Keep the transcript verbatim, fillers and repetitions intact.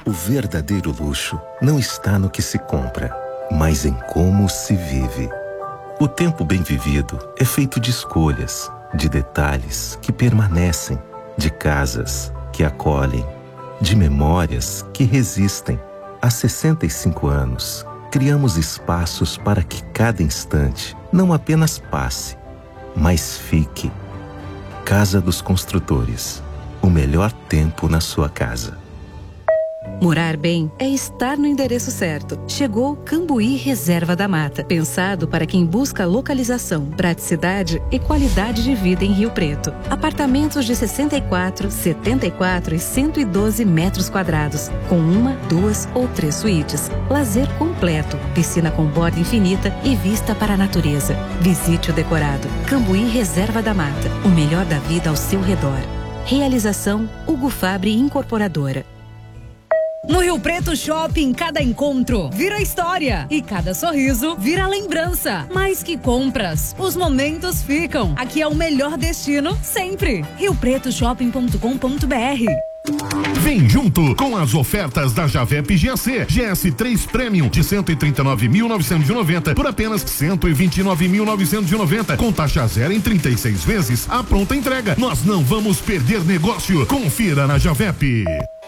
O verdadeiro luxo não está no que se compra, mas em como se vive. O tempo bem vivido é feito de escolhas, de detalhes que permanecem, de casas que acolhem, de memórias que resistem. Há sessenta e cinco anos, criamos espaços para que cada instante não apenas passe, mas fique. Casa dos Construtores. O melhor tempo na sua casa. Morar bem é estar no endereço certo. Chegou Cambuí Reserva da Mata, pensado para quem busca localização, praticidade e qualidade de vida em Rio Preto. Apartamentos de sessenta e quatro, setenta e quatro e cento e doze metros quadrados, com uma, duas ou três suítes. Lazer completo, piscina com borda infinita e vista para a natureza. Visite o decorado Cambuí Reserva da Mata, o melhor da vida ao seu redor. Realização Hugo Fabri Incorporadora. No Rio Preto Shopping, cada encontro vira história e cada sorriso vira lembrança. Mais que compras, os momentos ficam. Aqui é o melhor destino sempre. rio preto shopping ponto com ponto br. Vem junto com as ofertas da Javep G A C. G S três Premium de cento e trinta e nove mil novecentos e noventa por apenas cento e vinte e nove mil novecentos e noventa, com taxa zero em trinta e seis vezes. A pronta entrega. Nós não vamos perder negócio. Confira na Javep.